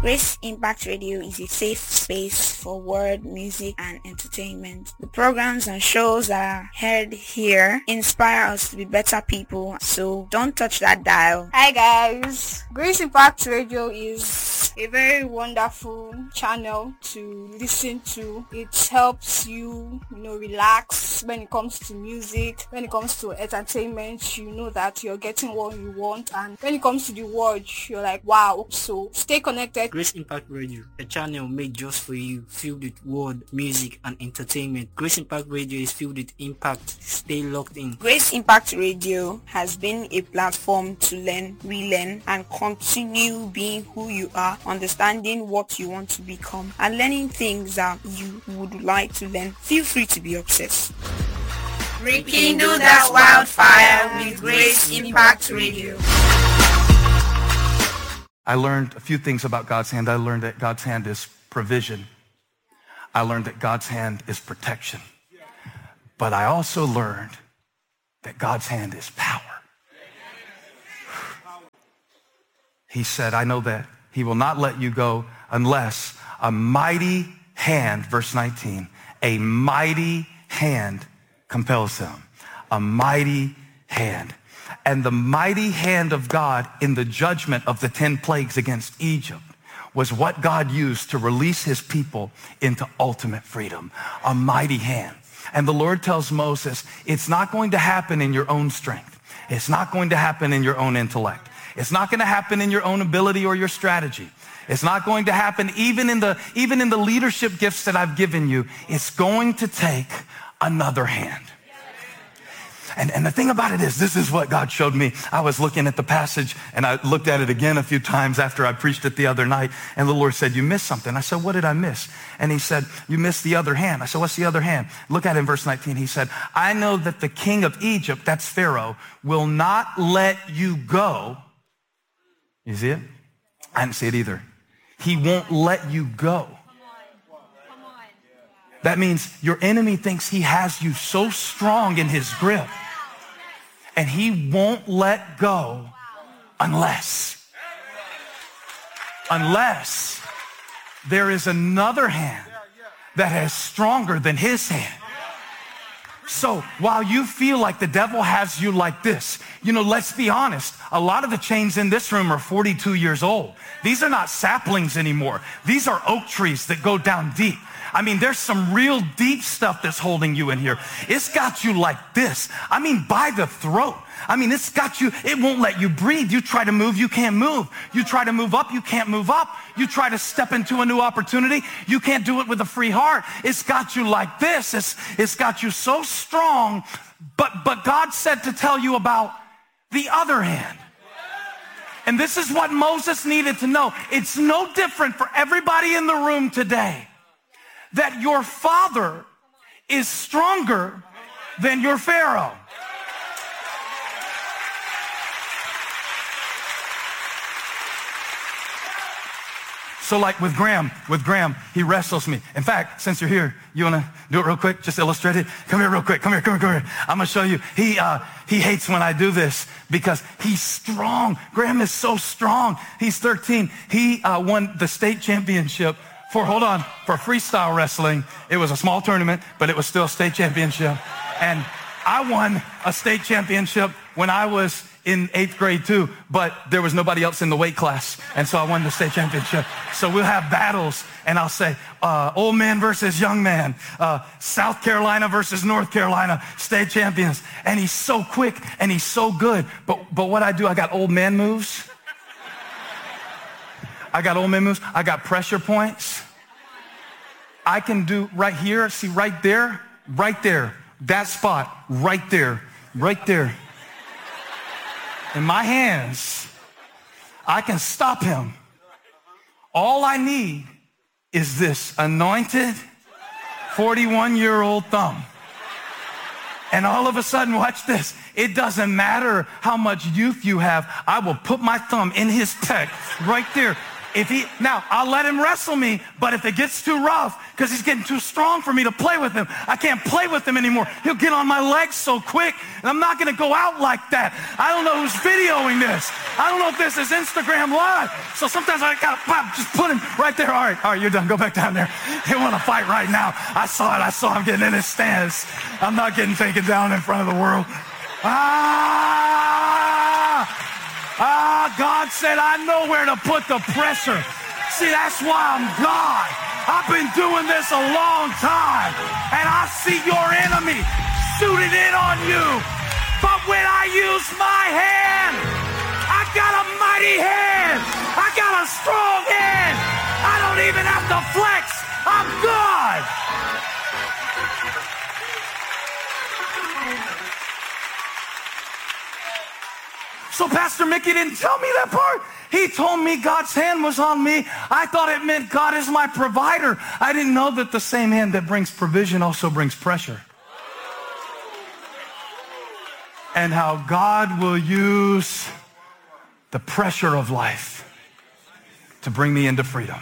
Grace Impact Radio is a safe space for word, music, and entertainment. The programs and shows that are heard here inspire us to be better people, so don't touch that dial. Hi guys, Grace Impact Radio is a very wonderful channel to listen to. It helps you, relax when it comes to music, when it comes to entertainment. You know that you're getting what you want, and when it comes to the word, you're like, wow. So stay connected. Grace Impact Radio, a channel made just for you, filled with word, music, and entertainment. Grace Impact Radio is filled with impact. Stay locked in. Grace Impact Radio has been a platform to learn, relearn, and continue being who you are, understanding what you want to become, and learning things that you would like to learn. Feel free to be obsessed. Rekindle that wildfire with Grace Impact Radio. I learned a few things about God's hand. I learned that God's hand is provision. I learned that God's hand is protection. But I also learned that God's hand is power. He said, I know that he will not let you go unless a mighty hand, verse 19, a mighty hand compels him. A mighty hand. And the mighty hand of God in the judgment of the 10 plagues against Egypt was what God used to release his people into ultimate freedom. A mighty hand. And the Lord tells Moses, it's not going to happen in your own strength. It's not going to happen in your own intellect. It's not going to happen in your own ability or your strategy. It's not going to happen even in the leadership gifts that I've given you. It's going to take another hand. And the thing about it is, this is what God showed me. I was looking at the passage, and I looked at it again a few times after I preached it the other night, and the Lord said, you missed something. I said, what did I miss? And he said, you missed the other hand. I said, what's the other hand? Look at it in verse 19. He said, I know that the king of Egypt, that's Pharaoh, will not let you go. You see it? I didn't see it either. He won't let you go. That means your enemy thinks he has you so strong in his grip, and he won't let go unless there is another hand that is stronger than his hand. So while you feel like the devil has you like this, let's be honest, a lot of the chains in this room are 42 years old. These are not saplings anymore. These are oak trees that go down deep. I mean, there's some real deep stuff that's holding you in here. It's got you like this. I mean, by the throat. I mean, it's got you, it won't let you breathe. You try to move, you can't move. You try to move up, you can't move up. You try to step into a new opportunity, you can't do it with a free heart. It's got you like this. It's got you so strong. But God said to tell you about the other hand. And this is what Moses needed to know. It's no different for everybody in the room today, that your father is stronger than your Pharaoh. So like with Graham, he wrestles me. In fact, since you're here, you want to do it real quick? Just illustrate it? Come here real quick. Come here. I'm going to show you. He hates when I do this because he's strong. Graham is so strong. He's 13. He won the state championship for freestyle wrestling. It was a small tournament, but it was still a state championship. And I won a state championship when I was in 8th grade too, but there was nobody else in the weight class. And so I won the state championship. So we'll have battles, and I'll say, old man versus young man, South Carolina versus North Carolina, state champions. And he's so quick and he's so good. But what I do, I got old man moves. I got pressure points. I can do right here, see right there, that spot, right there. In my hands, I can stop him. All I need is this anointed 41-year-old thumb. And all of a sudden, watch this. It doesn't matter how much youth you have. I will put my thumb in his pec right there. Now, I'll let him wrestle me, but if it gets too rough, because he's getting too strong for me to play with him, I can't play with him anymore. He'll get on my legs so quick, and I'm not going to go out like that. I don't know who's videoing this. I don't know if this is Instagram Live. So sometimes I got to just put him right there. All right, you're done. Go back down there. They want to fight right now. I saw him getting in his stance. I'm not getting taken down in front of the world. God said, I know where to put the pressure. See, that's why I'm God. I've been doing this a long time, and I see your enemy shooting in on you. But when I use my hand, I got a mighty hand. I got a strong hand. I don't even have to flex. I'm God. So Pastor Mickey didn't tell me that part. He told me God's hand was on me. I thought it meant God is my provider. I didn't know that the same hand that brings provision also brings pressure. And how God will use the pressure of life to bring me into freedom.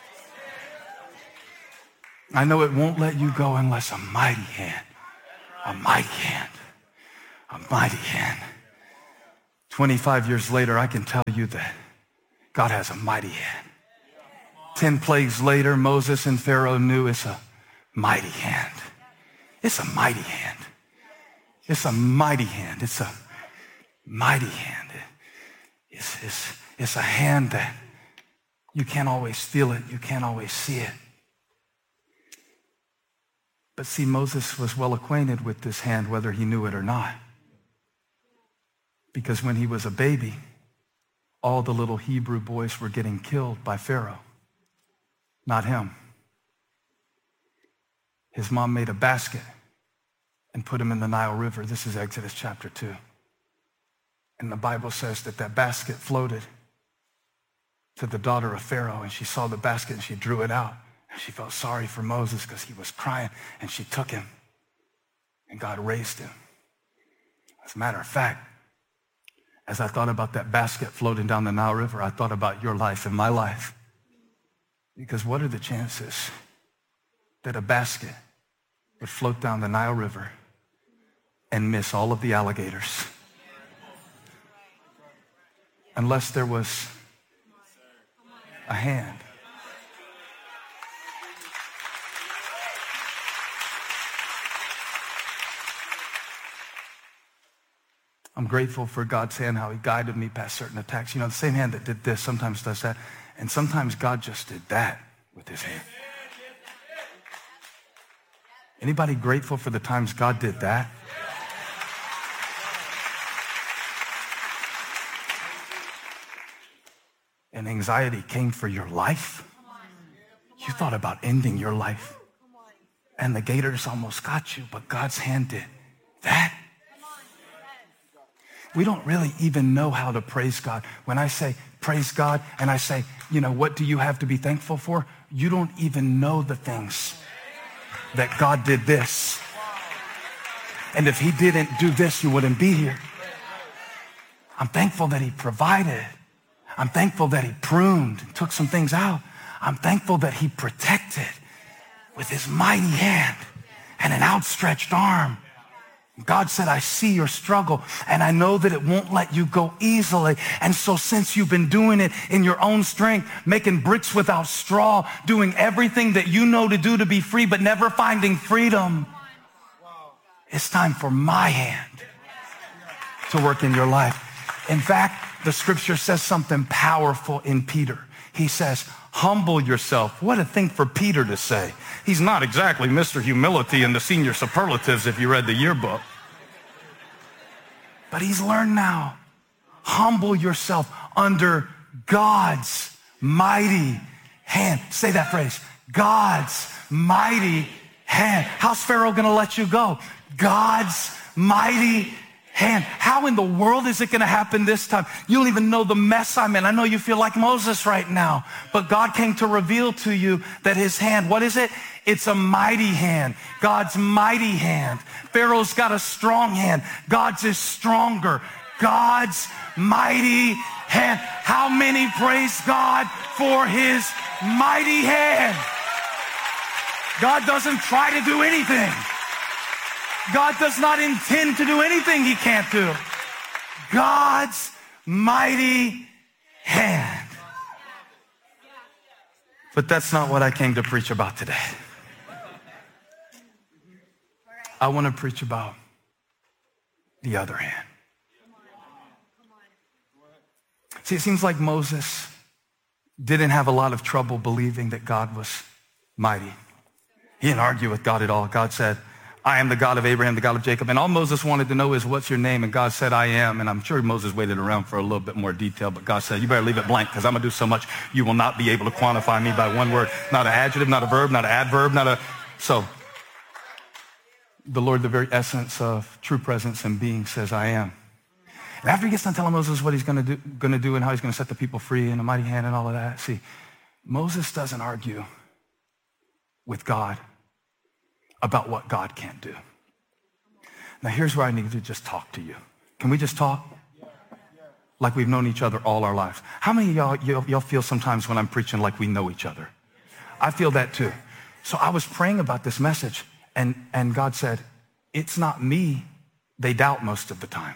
I know it won't let you go unless a mighty hand, a mighty hand, a mighty hand. 25 years later, I can tell you that God has a mighty hand. 10 plagues later, Moses and Pharaoh knew it's a mighty hand. It's a mighty hand. It's a mighty hand. It's a mighty hand. It's a hand that you can't always feel it. You can't always see it. But see, Moses was well acquainted with this hand, whether he knew it or not. Because when he was a baby, all the little Hebrew boys were getting killed by Pharaoh, not him. His mom made a basket and put him in the Nile River. This is Exodus chapter 2. And the Bible says that that basket floated to the daughter of Pharaoh, and she saw the basket and she drew it out. And she felt sorry for Moses because he was crying, and she took him, and God raised him. As a matter of fact, as I thought about that basket floating down the Nile River, I thought about your life and my life. Because what are the chances that a basket would float down the Nile River and miss all of the alligators? Unless there was a hand. I'm grateful for God's hand, how he guided me past certain attacks. You know, the same hand that did this sometimes does that. And sometimes God just did that with his hand. Anybody grateful for the times God did that? And anxiety came for your life. You thought about ending your life. And the gators almost got you, but God's hand did that. We don't really even know how to praise God. When I say praise God and I say, you know, what do you have to be thankful for? You don't even know the things that God did this. And if he didn't do this, you wouldn't be here. I'm thankful that he provided. I'm thankful that he pruned and took some things out. I'm thankful that he protected with his mighty hand and an outstretched arm. God said, I see your struggle, and I know that it won't let you go easily. And so since you've been doing it in your own strength, making bricks without straw, doing everything that you know to do to be free, but never finding freedom, it's time for my hand to work in your life. In fact, the scripture says something powerful in Peter. He says, humble yourself. What a thing for Peter to say. He's not exactly Mr. Humility in the senior superlatives if you read the yearbook. But he's learned now. Humble yourself under God's mighty hand. Say that phrase. God's mighty hand. How's Pharaoh going to let you go? God's mighty hand. How in the world is it going to happen this time? You don't even know the mess I'm in. I know you feel like Moses right now, but God came to reveal to you that his hand, what is it? It's a mighty hand. God's mighty hand. Pharaoh's got a strong hand. God's is stronger. God's mighty hand. How many praise God for his mighty hand? God doesn't try to do anything. God does not intend to do anything he can't do. God's mighty hand. But that's not what I came to preach about today. I want to preach about the other hand. See, it seems like Moses didn't have a lot of trouble believing that God was mighty. He didn't argue with God at all. God said, I am the God of Abraham, the God of Jacob. And all Moses wanted to know is, what's your name? And God said, I am. And I'm sure Moses waited around for a little bit more detail, but God said, you better leave it blank because I'm going to do so much you will not be able to quantify me by one word. Not an adjective, not a verb, not an adverb, So the Lord, the very essence of true presence and being, says, I am. And after he gets done telling Moses what he's going to do and how he's going to set the people free and a mighty hand and all of that, see, Moses doesn't argue with God about what God can't do. Now here's where I need to just talk to you. Can we just talk? Like we've known each other all our lives. How many of y'all feel sometimes when I'm preaching like we know each other? I feel that too. So I was praying about this message and God said, it's not me they doubt most of the time.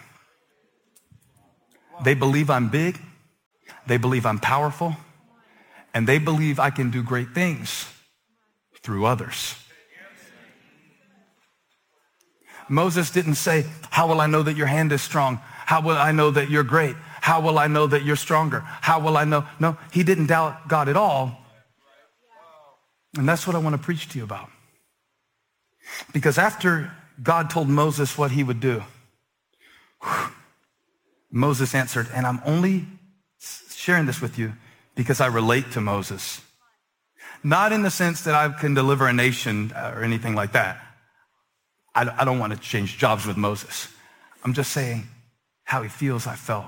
They believe I'm big, they believe I'm powerful, and they believe I can do great things through others. Moses didn't say, how will I know that your hand is strong? How will I know that you're great? How will I know that you're stronger? How will I know? No, he didn't doubt God at all. And that's what I want to preach to you about. Because after God told Moses what he would do, Moses answered, and I'm only sharing this with you because I relate to Moses. Not in the sense that I can deliver a nation or anything like that. I don't want to change jobs with Moses. I'm just saying how he feels I felt.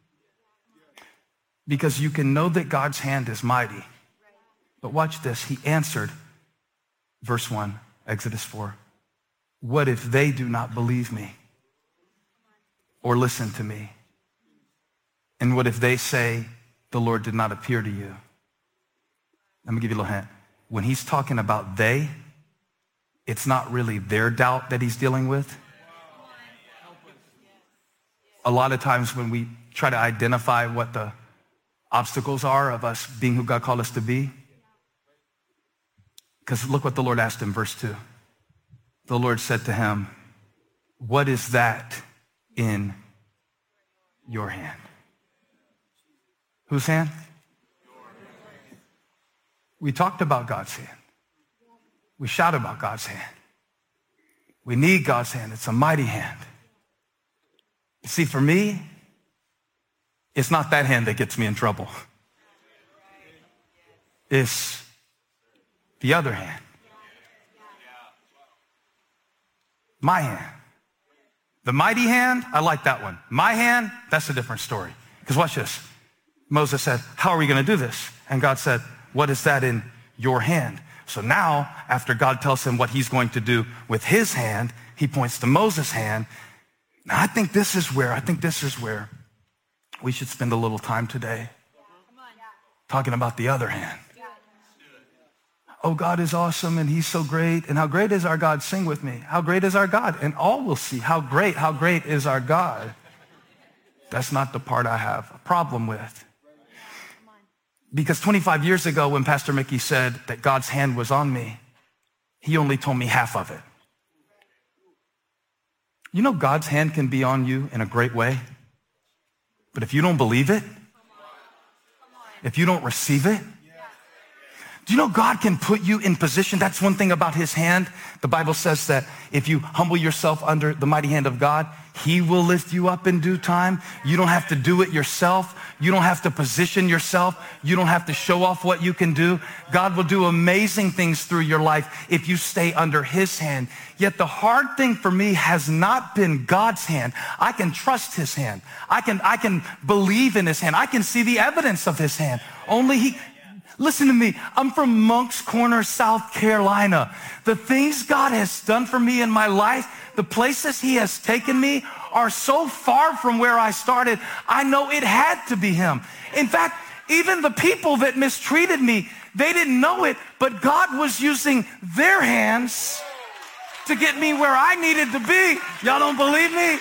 Because you can know that God's hand is mighty. But watch this. He answered, verse 1, Exodus 4. What if they do not believe me or listen to me? And what if they say the Lord did not appear to you? Let me give you a little hint. When he's talking about they, it's not really their doubt that he's dealing with. A lot of times when we try to identify what the obstacles are of us being who God called us to be, because look what the Lord asked him, verse 2. The Lord said to him, what is that in your hand? Whose hand? We talked about God's hand. We shout about God's hand. We need God's hand. It's a mighty hand. You see, for me, it's not that hand that gets me in trouble. It's the other hand. My hand. The mighty hand, I like that one. My hand, that's a different story. Because watch this. Moses said, how are we going to do this? And God said, what is that in your hand? So now, after God tells him what he's going to do with his hand, he points to Moses' hand. Now, I think this is where we should spend a little time today talking about the other hand. Oh, God is awesome and he's so great. And how great is our God? Sing with me. How great is our God? And all will see how great is our God. That's not the part I have a problem with. Because 25 years ago when Pastor Mickey said that God's hand was on me, he only told me half of it. You know God's hand can be on you in a great way, but if you don't believe it, if you don't receive it, do you know God can put you in position? That's one thing about his hand. The Bible says that if you humble yourself under the mighty hand of God, he will lift you up in due time. You don't have to do it yourself. You don't have to position yourself. You don't have to show off what you can do. God will do amazing things through your life if you stay under his hand. Yet the hard thing for me has not been God's hand. I can trust his hand. I can believe in his hand. I can see the evidence of his hand. Only he... Listen to me. I'm from Moncks Corner, South Carolina. The things God has done for me in my life, the places he has taken me are so far from where I started, I know it had to be him. In fact, even the people that mistreated me, they didn't know it, but God was using their hands to get me where I needed to be. Y'all don't believe me?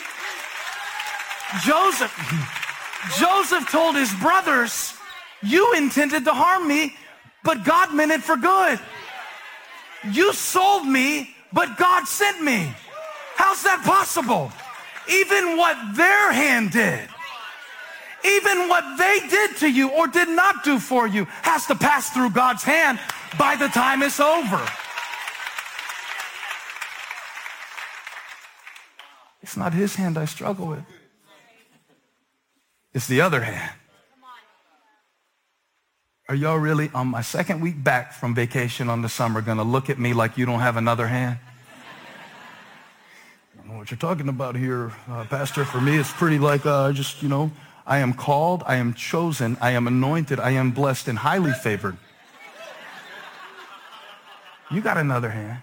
Joseph told his brothers, you intended to harm me, but God meant it for good. You sold me, but God sent me. How's that possible? Even what their hand did, even what they did to you or did not do for you has to pass through God's hand by the time it's over. It's not his hand I struggle with. It's the other hand. Are y'all really on my second week back from vacation on the summer going to look at me like you don't have another hand? I don't know what you're talking about here, Pastor. For me, it's pretty like I am called, I am chosen, I am anointed, I am blessed and highly favored. You got another hand.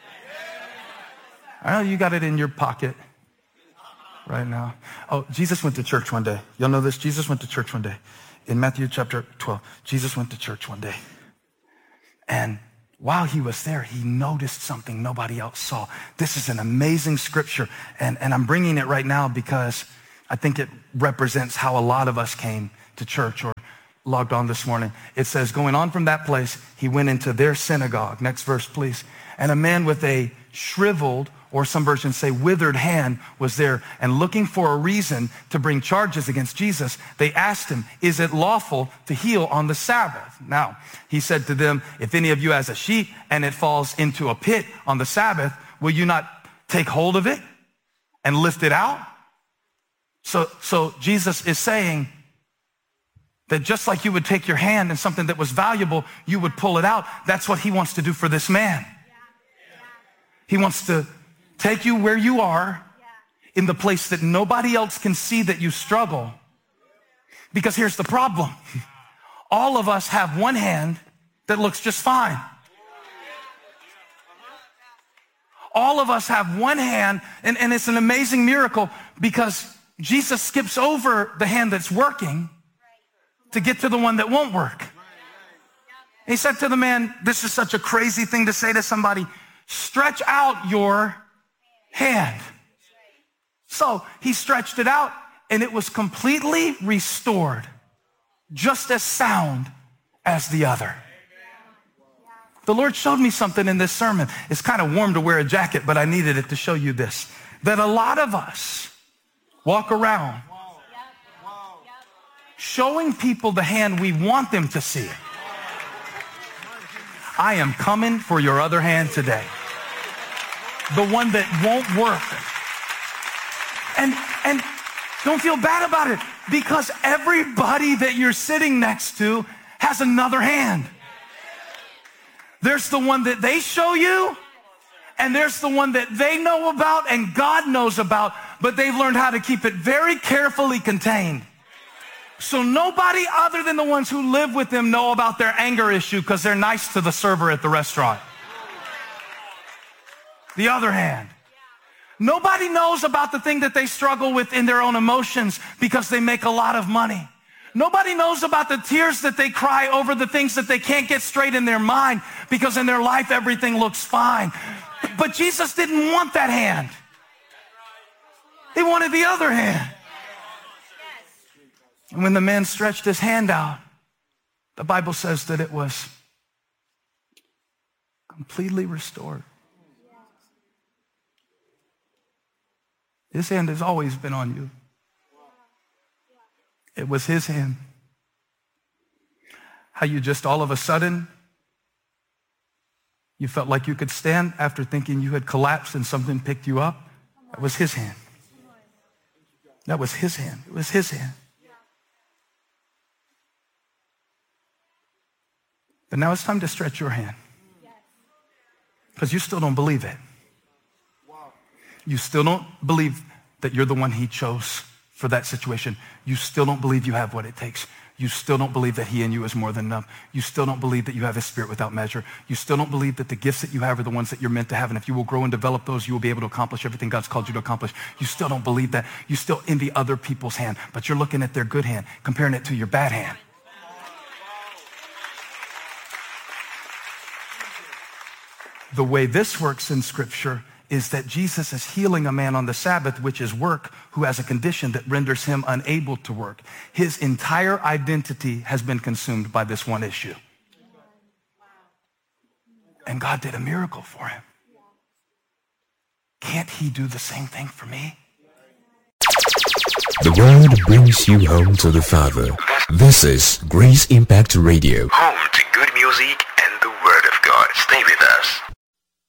I know you got it in your pocket right now. Oh, Jesus went to church one day. Y'all know this? Jesus went to church one day. In Matthew chapter 12, Jesus went to church one day. And while he was there, he noticed something nobody else saw. This is an amazing scripture. And I'm bringing it right now because I think it represents how a lot of us came to church or logged on this morning. It says, going on from that place, he went into their synagogue. Next verse, please. And a man with a shriveled, or some versions say withered hand, was there, and looking for a reason to bring charges against Jesus, they asked him, is it lawful to heal on the Sabbath? Now, he said to them, if any of you has a sheep and it falls into a pit on the Sabbath, will you not take hold of it and lift it out? So Jesus is saying that just like you would take your hand and something that was valuable, you would pull it out. That's what he wants to do for this man. He wants to take you where you are in the place that nobody else can see that you struggle. Because here's the problem. All of us have one hand that looks just fine. All of us have one hand, and it's an amazing miracle because Jesus skips over the hand that's working to get to the one that won't work. He said to the man, this is such a crazy thing to say to somebody, stretch out your hand. So he stretched it out and it was completely restored, just as sound as the other. The Lord showed me something in this sermon. It's kind of warm to wear a jacket, but I needed it to show you this, that a lot of us walk around showing people the hand we want them to see. I am coming for your other hand today. The one that won't work. And don't feel bad about it because everybody that you're sitting next to has another hand. There's the one that they show you and there's the one that they know about and God knows about, but they've learned how to keep it very carefully contained. So nobody other than the ones who live with them know about their anger issue because they're nice to the server at the restaurant. The other hand. Nobody knows about the thing that they struggle with in their own emotions because they make a lot of money. Nobody knows about the tears that they cry over the things that they can't get straight in their mind because in their life everything looks fine. But Jesus didn't want that hand. He wanted the other hand. And when the man stretched his hand out, the Bible says that it was completely restored. His hand has always been on you. It was his hand. How you just all of a sudden, you felt like you could stand after thinking you had collapsed and something picked you up. That was his hand. That was his hand. It was his hand. But now it's time to stretch your hand. Because you still don't believe it. You still don't believe that you're the one he chose for that situation. You still don't believe you have what it takes. You still don't believe that he in you is more than enough. You still don't believe that you have his spirit without measure. You still don't believe that the gifts that you have are the ones that you're meant to have. And if you will grow and develop those, you will be able to accomplish everything God's called you to accomplish. You still don't believe that. You still envy other people's hand, but you're looking at their good hand, comparing it to your bad hand. The way this works in Scripture is that Jesus is healing a man on the Sabbath, which is work, who has a condition that renders him unable to work. His entire identity has been consumed by this one issue. And God did a miracle for him. Can't he do the same thing for me? The word brings you home to the Father. This is Grace Impact Radio. Home to good music and the Word of God. Stay with us.